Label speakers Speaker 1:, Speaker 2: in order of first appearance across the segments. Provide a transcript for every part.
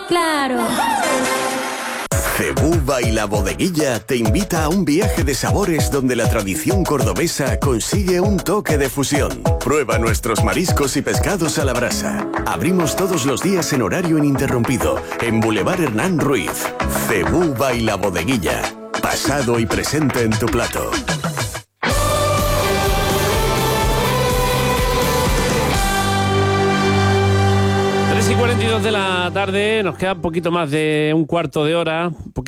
Speaker 1: claro.
Speaker 2: Cebú Baila Bodeguilla te invita a un viaje de sabores donde la tradición cordobesa consigue un toque de fusión. Prueba nuestros mariscos y pescados a la brasa. Abrimos todos los días en horario ininterrumpido en Boulevard Hernán Ruiz. Cebú Baila Bodeguilla. Pasado y presente en tu plato.
Speaker 3: 3:42 de la tarde, nos queda un poquito más de un cuarto de hora,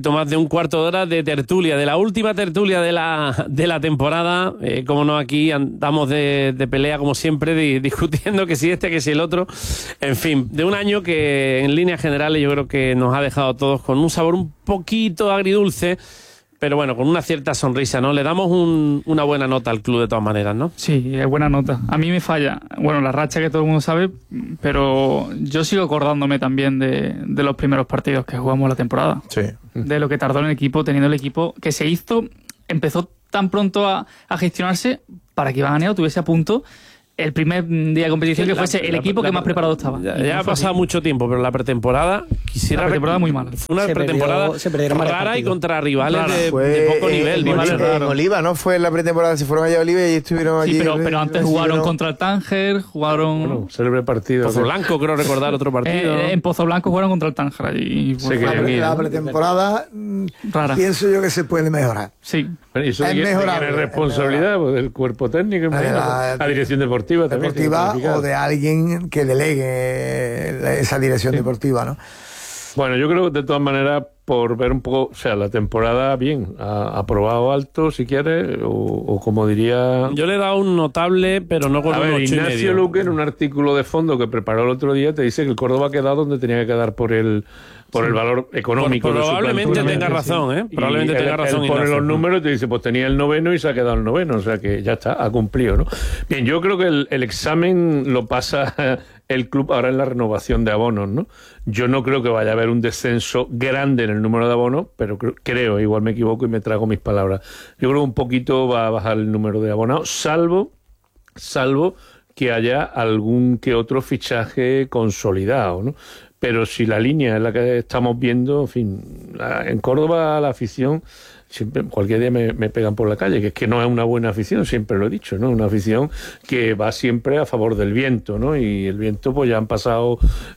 Speaker 3: de tertulia, de la última tertulia de la temporada. Como no, aquí andamos de pelea como siempre, discutiendo que si este, que si el otro. En fin, de un año que en líneas generales yo creo que nos ha dejado a todos con un sabor un poquito agridulce, pero bueno, con una cierta sonrisa, ¿no? Le damos una buena nota al club de todas maneras, ¿no?
Speaker 4: Sí, es buena nota. A mí me falla, bueno, la racha que todo el mundo sabe, pero yo sigo acordándome también de los primeros partidos que jugamos la temporada.
Speaker 5: Sí.
Speaker 4: De lo que tardó en el equipo, teniendo el equipo que se empezó tan pronto a gestionarse para que Iván Anedo tuviese a punto el primer día de competición, que fuese el equipo que más preparado estaba.
Speaker 3: Ya ha pasado mucho tiempo, pero la pretemporada
Speaker 4: La pretemporada muy mala.
Speaker 3: Fue una pretemporada rara y contra rivales de poco nivel.
Speaker 5: En Oliva, ¿no? Fue en la pretemporada, se fueron allá a Oliva y estuvieron allí.
Speaker 4: Sí, pero antes jugaron contra el Tánger,
Speaker 6: Bueno, célebre partido.
Speaker 3: Pozo Blanco, creo recordar otro partido.
Speaker 4: En Pozo Blanco jugaron contra el Tánger allí.
Speaker 7: La pretemporada,
Speaker 4: rara.
Speaker 7: pienso yo que se puede mejorar.
Speaker 4: Sí.
Speaker 6: Bueno, y eso
Speaker 7: Es mejorable.
Speaker 6: tiene responsabilidad del cuerpo técnico, la dirección deportiva también.
Speaker 7: O de alguien que delegue esa dirección deportiva, ¿no?
Speaker 6: Bueno, yo creo que de todas maneras, por ver un poco, o sea, la temporada bien, ha probado alto, si quieres, o como diría...
Speaker 3: Yo le he dado un notable, pero no con un 8,5.
Speaker 6: Ignacio Luque, en un artículo de fondo que preparó el otro día, te dice que el Córdoba ha quedado donde tenía que quedar por el valor económico.
Speaker 3: Probablemente tenga razón, ¿eh? Probablemente tenga razón.
Speaker 6: Él pone los números y te dice, pues tenía el 9º y se ha quedado el 9º, o sea que ya está, ha cumplido, ¿no? Bien, yo creo que el examen lo pasa el club ahora en la renovación de abonos, ¿no? Yo no creo que vaya a haber un descenso grande en el número de abonos, pero creo, igual me equivoco y me trago mis palabras. Yo creo que un poquito va a bajar el número de abonados, salvo que haya algún que otro fichaje consolidado, ¿no? Pero si la línea es la que estamos viendo, en fin, en Córdoba la afición, siempre, cualquier día me pegan por la calle, que es que no es una buena afición, siempre lo he dicho, ¿no? Una afición que va siempre a favor del viento, ¿no? Y el viento, pues ya han pasado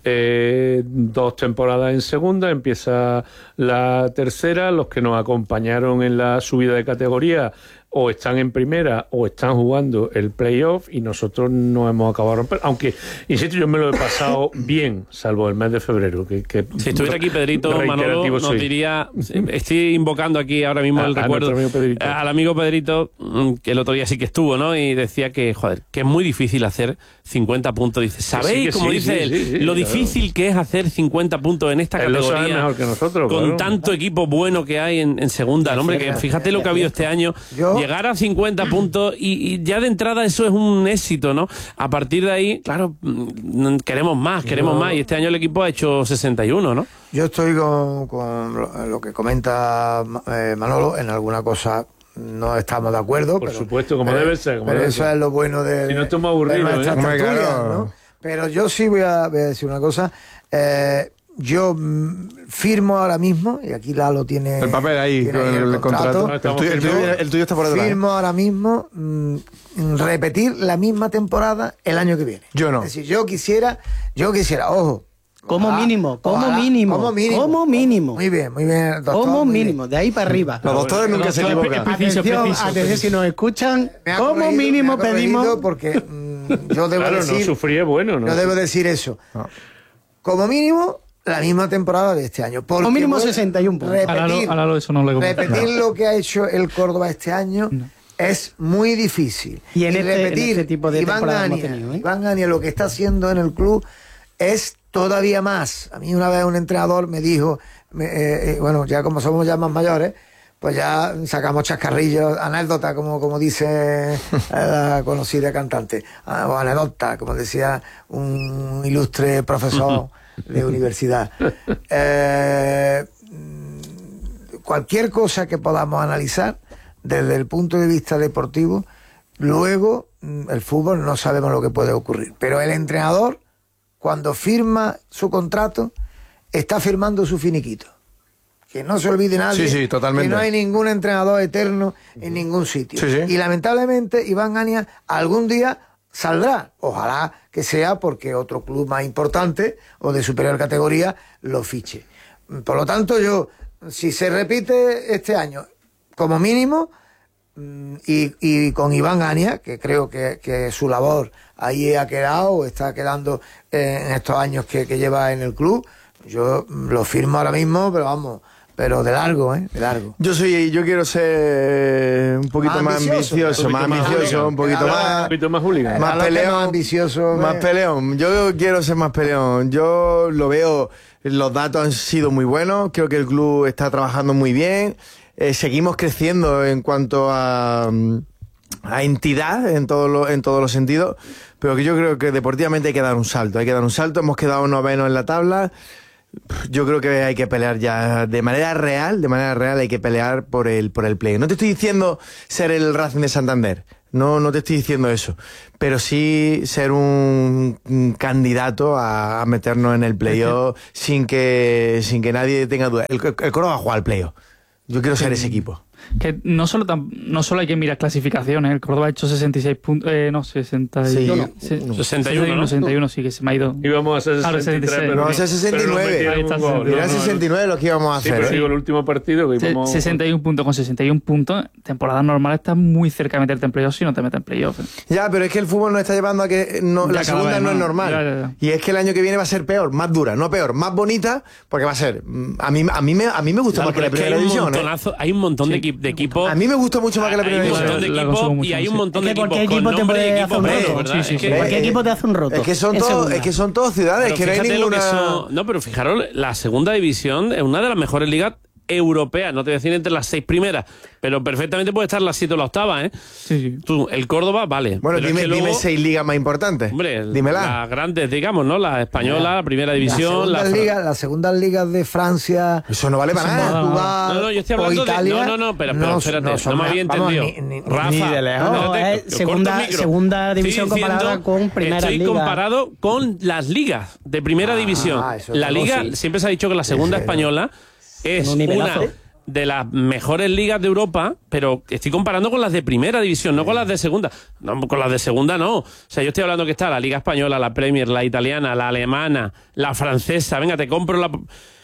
Speaker 6: 2 temporadas en segunda, empieza la tercera, los que nos acompañaron en la subida de categoría o están en primera o están jugando el playoff y nosotros no hemos acabado de romper. Aunque, insisto, yo me lo he pasado bien, salvo el mes de febrero. Que si
Speaker 3: estuviera aquí Pedrito Manolo, nos diría... Estoy invocando aquí ahora mismo el recuerdo al amigo Pedrito, que el otro día sí que estuvo, ¿no? Y decía que, joder, que es muy difícil hacer 50 puntos. Dice, ¿sabéis, como dice él, lo difícil que es hacer 50 puntos en esta categoría?
Speaker 6: Él lo sabe mejor que nosotros,
Speaker 3: con tanto equipo bueno que hay en segunda. Hombre, que fíjate lo que ha habido este año. Llegar a 50 puntos y ya de entrada eso es un éxito, ¿no? A partir de ahí, claro, queremos más. Y este año el equipo ha hecho 61, ¿no?
Speaker 7: Yo estoy con lo que comenta Manolo. En alguna cosa no estamos de acuerdo.
Speaker 6: Por supuesto, como debe ser.
Speaker 7: Pero eso es lo bueno de...
Speaker 6: Si no estamos aburridos,
Speaker 7: ¿no? Pero yo sí voy a decir una cosa. Yo firmo ahora mismo, y aquí Lalo tiene
Speaker 5: el papel ahí, con el contrato. El tuyo está por detrás.
Speaker 7: Firmo ahora mismo repetir la misma temporada el año que viene.
Speaker 5: Yo no.
Speaker 7: Es decir, yo quisiera, ojo.
Speaker 8: Como mínimo.
Speaker 7: Muy bien, doctor.
Speaker 8: Como mínimo, de ahí para arriba.
Speaker 5: Los doctores nunca se equivocan.
Speaker 8: Atención, si nos escuchan, como mínimo pedimos...
Speaker 7: Porque yo debo decir...
Speaker 6: no sufría bueno, ¿no?
Speaker 7: Yo debo decir eso. No. Como mínimo... la misma temporada de este año.
Speaker 8: Como mínimo 61 puntos.
Speaker 7: Repetir lo que ha hecho el Córdoba este año es muy difícil.
Speaker 8: Y en
Speaker 7: repetir
Speaker 8: este tipo de temporada hemos tenido,
Speaker 7: Iván Ania lo que está haciendo en el club es todavía más. A mí una vez un entrenador me dijo, bueno, ya como somos ya más mayores, pues ya sacamos chascarrillos, anécdotas, como dice la conocida cantante, o anécdota, como decía un ilustre profesor de universidad. Cualquier cosa que podamos analizar desde el punto de vista deportivo, luego el fútbol no sabemos lo que puede ocurrir, pero el entrenador, cuando firma su contrato, está firmando su finiquito. Que no se olvide nadie.
Speaker 5: Sí, totalmente.
Speaker 7: Que no hay ningún entrenador eterno en ningún sitio.
Speaker 5: Sí.
Speaker 7: Y lamentablemente Iván Ania algún día saldrá. Ojalá que sea porque otro club más importante o de superior categoría lo fiche. Por lo tanto, yo, si se repite este año, como mínimo, y con Iván Ania, que creo que su labor ahí ha quedado o está quedando en estos años que lleva en el club, yo lo firmo ahora mismo, pero vamos, pero de largo, de largo.
Speaker 5: Yo quiero ser un poquito más ambicioso, un poquito más
Speaker 6: hooligan.
Speaker 5: Más peleón,
Speaker 7: más ambicioso.
Speaker 5: Más peleón. Yo quiero ser más peleón. Yo lo veo, los datos han sido muy buenos, creo que el club está trabajando muy bien. Seguimos creciendo en cuanto a entidad en todos los sentidos, pero que yo creo que deportivamente hay que dar un salto, hemos quedado novenos en la tabla. Yo creo que hay que pelear ya de manera real hay que pelear por el play. No te estoy diciendo ser el Racing de Santander, no te estoy diciendo eso, pero sí ser un candidato a meternos en el playoff sin que nadie tenga duda. El Córdoba va a jugar al playoff. Yo quiero ser ese equipo.
Speaker 4: Que no solo hay que mirar clasificaciones. El Córdoba ha hecho 66 puntos. 61.
Speaker 3: Sí, 61,
Speaker 4: sí, que se me ha ido.
Speaker 6: Íbamos a hacer 63, pero
Speaker 5: vamos a hacer 69. Era 69 lo que íbamos a hacer.
Speaker 6: Sí, pero digo, el último partido que íbamos...
Speaker 4: 61 puntos con 61 puntos. Temporada normal está muy cerca de meterte en playoff si no te metes en playoff.
Speaker 5: Ya, pero es que el fútbol nos está llevando a que la segunda no es normal.
Speaker 4: Ya.
Speaker 5: Y es que el año que viene va a ser peor, más dura, no peor, más bonita, porque va a ser... A mí me gusta más que la primera división.
Speaker 3: Hay un montón de equipos.
Speaker 5: A mí me gusta mucho más que la primera división.
Speaker 3: Hay un montón de equipos y hay un montón de equipos
Speaker 8: ¿Por qué equipo te puede hacer un roto? ¿Por qué equipo te hace un roto?
Speaker 5: Es que son todas ciudades, que no hay ninguna...
Speaker 3: No, pero fijaros, la segunda división es una de las mejores ligas europeas, no te voy a decir entre las 6 primeras, pero perfectamente puede estar las 7 o la octava,
Speaker 4: Sí.
Speaker 3: Tú, el Córdoba, vale.
Speaker 5: Bueno, dime 6 ligas más importantes.
Speaker 3: Hombre,
Speaker 5: dímela.
Speaker 3: Las grandes, digamos, ¿no? La española, la primera división,
Speaker 7: las segundas ligas de Francia.
Speaker 5: Eso no vale para nada.
Speaker 7: Portugal,
Speaker 3: no, yo estoy hablando
Speaker 7: Italia,
Speaker 3: pero espérate, no me había entendido.
Speaker 7: Rafa,
Speaker 8: ni de lejos. Segunda división comparada con primera liga.
Speaker 3: Estoy comparado con las ligas de primera división. La liga, siempre se ha dicho que la segunda española es una de las mejores ligas de Europa, pero estoy comparando con las de primera división, no con las de segunda. No, con las de segunda no. O sea, yo estoy hablando que está la Liga Española, la Premier, la italiana, la alemana, la francesa. Venga, te compro la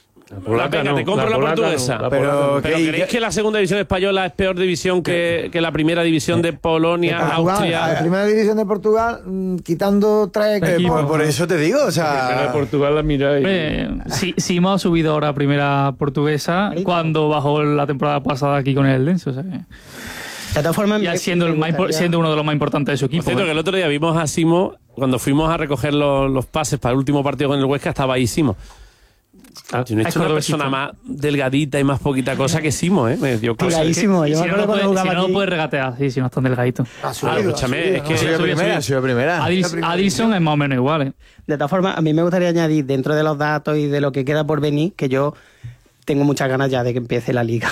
Speaker 3: portuguesa.
Speaker 5: Pero
Speaker 3: ¿creéis que la segunda división española es peor división que la primera división de Polonia, Austria?
Speaker 7: La primera división de Portugal, quitando 3 equipos.
Speaker 5: Por eso te digo, o sea...
Speaker 6: La primera de Portugal la miráis.
Speaker 4: Simo ha subido ahora a primera portuguesa cuando bajó la temporada pasada aquí con el Eldense. O sea,
Speaker 8: de todas formas,
Speaker 4: ya siendo uno de los más importantes de su equipo.
Speaker 3: Por cierto, que el otro día vimos a Simo, cuando fuimos a recoger los pases para el último partido con el Huesca, estaba ahí Simo. Yo no he hecho una persona más delgadita y más poquita cosa que Simo, me dio cosa.
Speaker 8: Delgadísimo.
Speaker 4: Si no puedes regatear, si no es tan delgadito.
Speaker 3: Escúchame, es que
Speaker 5: ha sido primera.
Speaker 4: Adilson es más o menos igual,
Speaker 8: De todas formas, a mí me gustaría añadir, dentro de los datos y de lo que queda por venir, que yo tengo muchas ganas ya de que empiece la liga.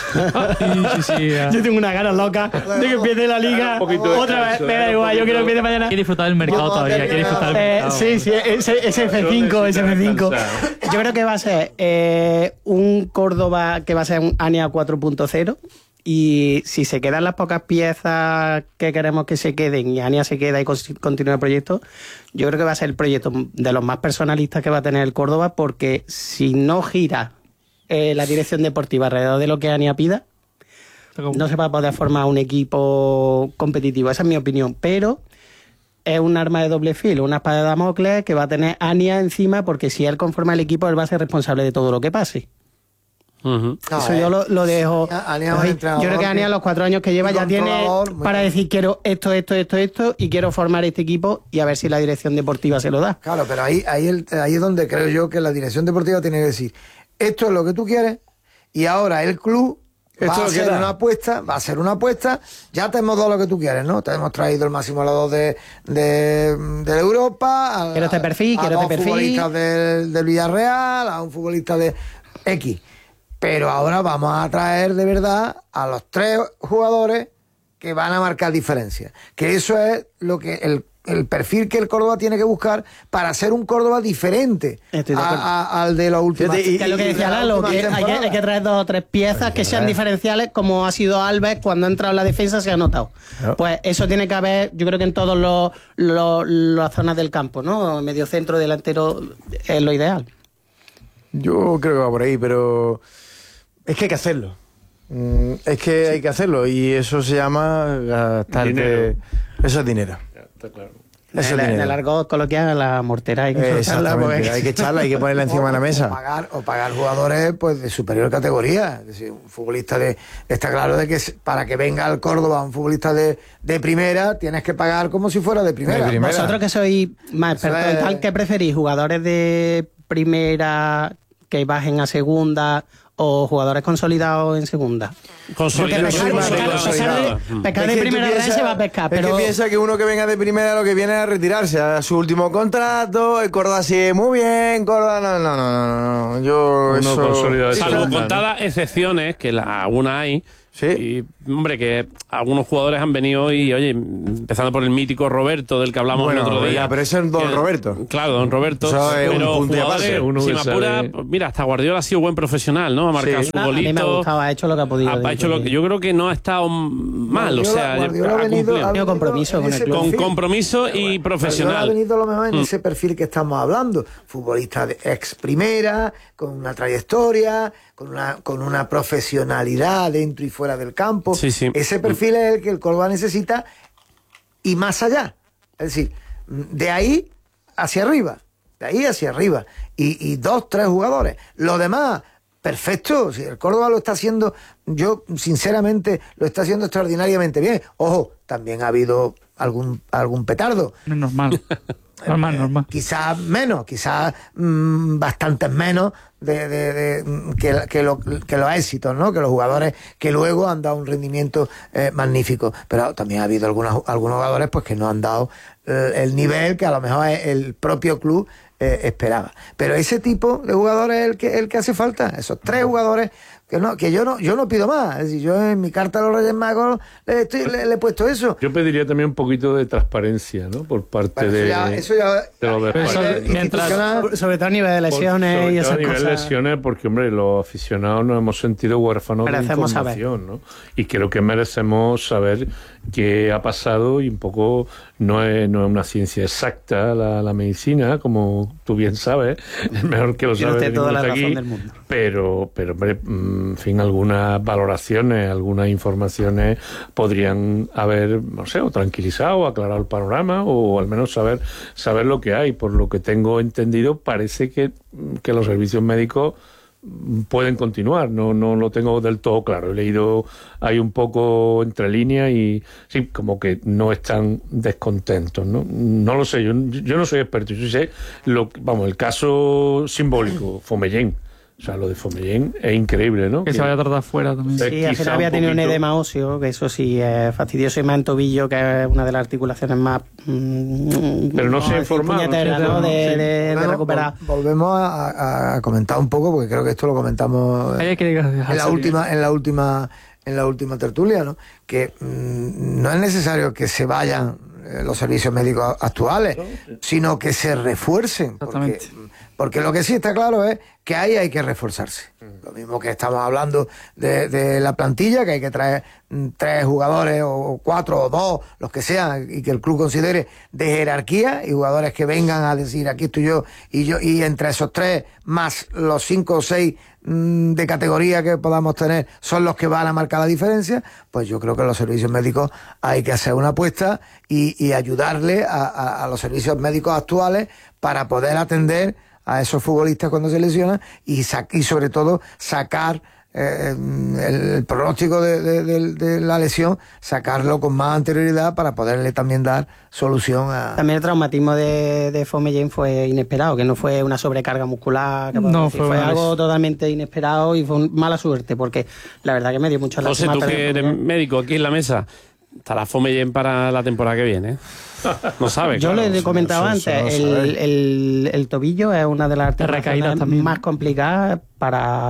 Speaker 8: Yo tengo unas ganas locas de que empiece la liga. Otra vez, me da igual, yo quiero que empiece mañana.
Speaker 4: Quiere disfrutar del mercado todavía, quiere disfrutar del mercado.
Speaker 8: Sí, ese F5. Yo creo que va a ser un Córdoba que va a ser un ANIA 4.0. Y si se quedan las pocas piezas que queremos que se queden y ANIA se queda y continúa el proyecto, yo creo que va a ser el proyecto de los más personalistas que va a tener el Córdoba, porque si no gira la dirección deportiva alrededor de lo que ANIA pida, no se va a poder formar un equipo competitivo. Esa es mi opinión, pero es un arma de doble filo, una espada de Damocles que va a tener ANIA encima, porque si él conforma el equipo, él va a ser responsable de todo lo que pase. Eso yo lo dejo. Yo creo que ANIA, los 4 años que lleva, ya tiene para decir: quiero esto, y quiero formar este equipo, y a ver si la dirección deportiva se lo da.
Speaker 7: Claro, pero ahí es donde creo yo que la dirección deportiva tiene que decir: esto es lo que tú quieres, y ahora el club va a hacer una apuesta. Ya te hemos dado lo que tú quieres, ¿no? Te hemos traído el máximo goleador de Europa,
Speaker 8: quiero este perfil,
Speaker 7: a dos futbolistas del Villarreal, a un futbolista de X. Pero ahora vamos a traer de verdad a los 3 jugadores que van a marcar diferencias. Que eso es lo que el perfil que el Córdoba tiene que buscar para ser un Córdoba diferente al de la última.
Speaker 8: Que es lo que decía Lalo, que hay que traer 2 o 3 piezas que sean diferenciales, como ha sido Alves cuando ha entrado en la defensa, se ha notado. Pues eso tiene que haber, yo creo que en todas las zonas del campo, ¿no? Medio centro, delantero, es lo ideal.
Speaker 5: Yo creo que va por ahí, pero es que hay que hacerlo. Es que hay que hacerlo y eso se llama gastarte.
Speaker 6: Dinero.
Speaker 5: Eso es dinero.
Speaker 6: Ya, está claro.
Speaker 5: Eso es
Speaker 8: En el argot coloquial, la mortera hay que soltarla, porque
Speaker 5: hay que echarla, hay que ponerla encima de la mesa.
Speaker 7: O pagar jugadores pues de superior categoría. Es decir, un futbolista está claro de que para que venga al Córdoba un futbolista de primera, tienes que pagar como si fuera de primera.
Speaker 8: Vosotros que sois más expertos y tal, ¿qué preferís? ¿Jugadores de primera que bajen a segunda o jugadores consolidados en segunda?
Speaker 3: Consolidado.
Speaker 8: Pescar de primera red se va a pescar, pero...
Speaker 5: Es que piensa que uno que venga de primera lo que viene es a retirarse a su último contrato, el Córdoba sigue muy bien, Córdoba no. Yo
Speaker 6: Uno consolidado de
Speaker 3: Salvo
Speaker 6: segunda,
Speaker 3: contadas excepciones, que algunas hay.
Speaker 5: Sí.
Speaker 3: Y, hombre, que algunos jugadores han venido y, oye, empezando por el mítico Roberto, del que hablamos el otro día.
Speaker 5: Ya, pero ese es Don Roberto.
Speaker 3: Claro, Don Roberto.
Speaker 5: Eso es
Speaker 3: pero
Speaker 5: un punto y
Speaker 3: jugadores,
Speaker 6: aparte.
Speaker 3: si me
Speaker 6: Uno
Speaker 3: apura,
Speaker 6: sabe.
Speaker 3: pues mira, hasta Guardiola ha sido buen profesional, ¿no? Ha marcado su
Speaker 8: A mí me ha
Speaker 3: golito.
Speaker 8: gustado, ha hecho lo que ha podido.
Speaker 3: Ha hecho lo que yo creo que no ha estado mal, o sea,
Speaker 7: Guardiola
Speaker 3: ha cumplido.
Speaker 8: tenido compromiso con el club.
Speaker 3: Con compromiso y profesional.
Speaker 7: Ha venido a lo mejor en ese perfil que estamos hablando. Futbolista de ex primera, con una trayectoria, con una profesionalidad dentro y fuera del campo.
Speaker 3: Sí, sí.
Speaker 7: Ese perfil es el que el Córdoba necesita y más allá. Es decir, de ahí hacia arriba. De ahí hacia arriba. Y 2, 3 jugadores. Lo demás, perfecto. Si el Córdoba lo está haciendo, yo sinceramente lo está haciendo extraordinariamente bien. Ojo, también ha habido algún petardo.
Speaker 4: Es normal. Normal.
Speaker 7: Quizás menos, quizás bastantes menos que los éxitos, ¿no? Que los jugadores que luego han dado un rendimiento magnífico. Pero también ha habido algunos jugadores pues que no han dado el nivel que a lo mejor el propio club esperaba. Pero ese tipo de jugadores es el que hace falta. Esos 3 jugadores que yo no pido más. Es decir, yo en mi carta a los Reyes Magos le he puesto eso.
Speaker 6: Yo pediría también un poquito de transparencia, ¿no? Por parte de los
Speaker 8: Mientras, sobre todo a nivel de lesiones y esas
Speaker 6: a nivel
Speaker 8: cosas.
Speaker 6: de lesiones, porque, hombre, los aficionados nos hemos sentido huérfanos de
Speaker 8: Merecemos
Speaker 6: información, ¿no? Y creo que merecemos saber qué ha pasado y un poco no es una ciencia exacta la medicina, como tú bien sabes, es mejor que lo
Speaker 8: Tiene
Speaker 6: sabes
Speaker 8: usted toda la
Speaker 6: aquí,
Speaker 8: razón del mundo.
Speaker 6: pero hombre, en fin, algunas valoraciones, algunas informaciones podrían haber, no sé, o tranquilizado, o aclarado el panorama, o al menos saber lo que hay. Por lo que tengo entendido, parece que los servicios médicos pueden continuar, no lo tengo del todo claro. He leído ahí un poco entre líneas y sí, como que no están descontentos, no lo sé, yo no soy experto, yo sé el caso simbólico, Fomellén. O sea, lo de Fomellén es increíble, ¿no?
Speaker 4: Que se vaya a tratar fuera también.
Speaker 8: Sí, al final había tenido un edema óseo, que eso sí es fastidioso, y más en tobillo, que es una de las articulaciones más...
Speaker 6: pero no se ha informado.
Speaker 8: Puñetera, ¿no? De recuperar.
Speaker 7: Volvemos a comentar un poco, porque creo que esto lo comentamos en la última tertulia, ¿no? Que no es necesario que se vayan los servicios médicos actuales, sino que se refuercen. Porque lo que sí está claro es que ahí hay que reforzarse. Lo mismo que estamos hablando de la plantilla, que hay que traer 3 jugadores o 4 o 2, los que sean, y que el club considere de jerarquía, y jugadores que vengan a decir aquí estoy yo, y entre esos 3 más los 5 o 6 de categoría que podamos tener son los que van a marcar la diferencia. Pues yo creo que los servicios médicos hay que hacer una apuesta y ayudarle a los servicios médicos actuales para poder atender a esos futbolistas cuando se lesionan y sobre todo sacar el pronóstico de la lesión, sacarlo con más anterioridad para poderle también dar solución a...
Speaker 8: También el traumatismo de Fomellén fue inesperado, que no fue una sobrecarga muscular, fue algo totalmente inesperado y fue mala suerte, porque la verdad que me dio mucha lástima.
Speaker 3: José, tú que eres médico aquí en la mesa, ¿estará Fomellén para la temporada que viene? No sabes.
Speaker 8: Yo le he comentado antes, el tobillo es una de las articulaciones más complicadas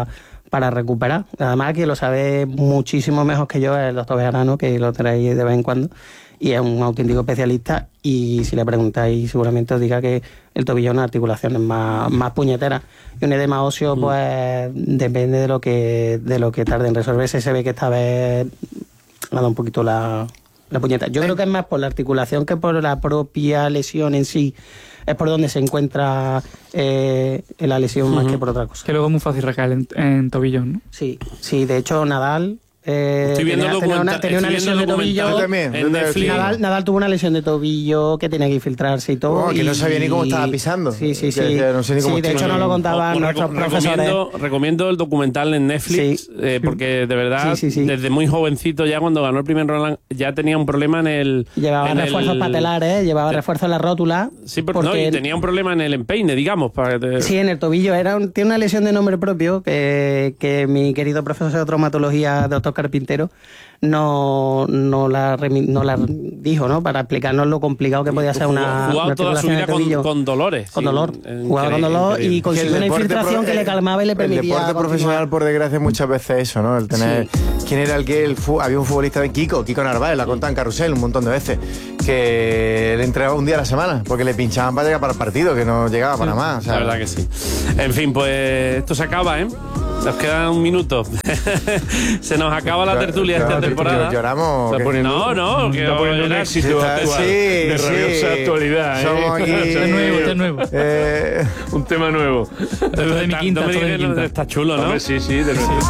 Speaker 8: para recuperar. Además, que lo sabe muchísimo mejor que yo es el doctor Bejarano, que lo traéis de vez en cuando, y es un auténtico especialista, y si le preguntáis seguramente os diga que el tobillo es una articulación más puñetera, y un edema óseo pues depende de lo que tarde en resolverse. Se ve que esta vez ha dado un poquito la puñeta. Yo creo que es más por la articulación que por la propia lesión en sí. Es por donde se encuentra la lesión más que por otra cosa.
Speaker 4: Que luego es muy fácil recaer en tobillos, ¿no?
Speaker 8: Sí, de hecho Nadal tenía una lesión de tobillo.
Speaker 5: Yo también.
Speaker 3: En Netflix.
Speaker 8: Nadal tuvo una lesión de tobillo que tenía que infiltrarse y todo.
Speaker 5: Que no sabía ni cómo estaba pisando.
Speaker 8: Sí.
Speaker 5: No sé ni cómo
Speaker 8: De hecho no lo contaban nuestros profesores.
Speaker 3: Recomiendo el documental en Netflix, porque de verdad, desde muy jovencito, ya cuando ganó el primer Roland, ya tenía un problema en el...
Speaker 8: Llevaba refuerzos patelares, llevaba refuerzos en la rótula.
Speaker 3: Sí, y tenía un problema en el empeine, digamos.
Speaker 8: Sí, en el tobillo. Tiene una lesión de nombre propio que mi querido profesor de traumatología, doctor Carpintero, no la dijo, ¿no? Para explicarnos lo complicado que podía ser una
Speaker 3: jugado toda su vida con dolores.
Speaker 8: Con dolor. Jugaba con dolor y consiguió una infiltración que le calmaba y le permitía.
Speaker 5: El deporte profesional, por desgracia, muchas veces eso, ¿no? El tener... ¿Quién era había un futbolista de Kiko Narváez, la contaba en Carrusel un montón de veces, que le entregaba un día a la semana porque le pinchaban para llegar para el partido, que no llegaba para más. O sea,
Speaker 3: la verdad que sí. En fin, pues esto se acaba, ¿eh? Nos queda un minuto. Se nos acaba la tertulia esta temporada.
Speaker 5: Lloramos.
Speaker 6: No, que poniendo un éxito de rabiosa actualidad.
Speaker 5: Somos aquí.
Speaker 4: Este es nuevo.
Speaker 6: Un tema nuevo.
Speaker 4: De mi quinta, todo de mi quinta.
Speaker 3: Está chulo, ¿no?
Speaker 6: Hombre, sí, de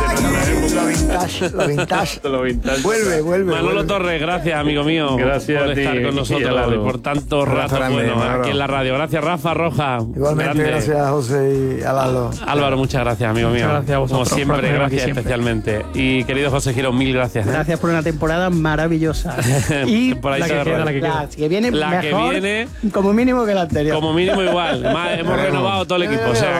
Speaker 7: Lo vintage. Vuelve.
Speaker 3: Manolo Torres, gracias, amigo mío.
Speaker 6: Gracias
Speaker 3: por
Speaker 6: a ti,
Speaker 3: estar con nosotros y por tanto rato bueno aquí en la radio. Gracias, Rafa Roja.
Speaker 7: Igualmente,
Speaker 3: grande.
Speaker 7: gracias a José y a Lalo.
Speaker 3: Álvaro, muchas gracias, amigo mío.
Speaker 4: Muchas gracias a vosotros.
Speaker 3: Como siempre, gracias
Speaker 4: siempre.
Speaker 3: especialmente. Y querido José Girón, mil gracias.
Speaker 8: Gracias por una temporada maravillosa. Y
Speaker 3: por ahí
Speaker 4: la que queda, la que queda.
Speaker 8: la que viene
Speaker 3: La que
Speaker 8: mejor,
Speaker 3: viene-
Speaker 8: como mínimo que la anterior.
Speaker 3: Como mínimo igual. Hemos renovado todo el equipo. O sea,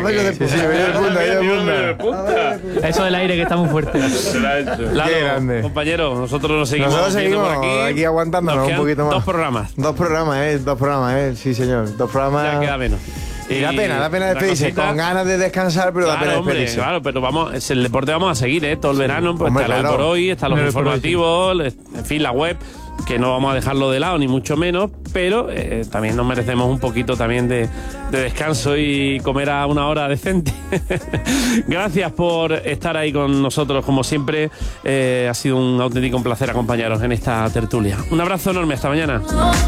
Speaker 3: que...
Speaker 4: Eso del aire que está muy fuerte.
Speaker 3: Lalo,
Speaker 5: Qué grande.
Speaker 3: compañero, nosotros nos seguimos,
Speaker 5: Nosotros
Speaker 3: viendo
Speaker 5: seguimos
Speaker 3: por
Speaker 5: aquí aguantándonos
Speaker 3: Nos
Speaker 5: un
Speaker 3: quedan
Speaker 5: poquito más.
Speaker 3: Dos programas.
Speaker 5: Dos programas, sí señor. Dos programas.
Speaker 3: Ya queda menos.
Speaker 5: Y da pena
Speaker 3: una
Speaker 5: despedirse,
Speaker 3: cosita-
Speaker 5: con ganas de descansar, pero da pena
Speaker 3: Claro, hombre,
Speaker 5: despedirse.
Speaker 3: claro, pero vamos, el deporte vamos a seguir, todo el verano, pues
Speaker 5: Hombre,
Speaker 3: está el
Speaker 5: claro.
Speaker 3: Hoy por Hoy, están los
Speaker 4: El Hoy por Hoy,
Speaker 3: informativos, en fin, la web, que no vamos a dejarlo de lado, ni mucho menos, pero también nos merecemos un poquito también de descanso y comer a una hora decente. Gracias por estar ahí con nosotros, como siempre, ha sido un auténtico placer acompañaros en esta tertulia. Un abrazo enorme, hasta mañana.